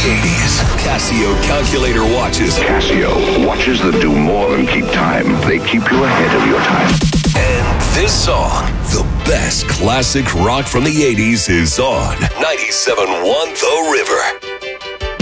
80s. Casio calculator watches. Casio, watches that do more than keep time. They keep you ahead of your time. And this song, the best classic rock from the 80s, is on 97.1 The River.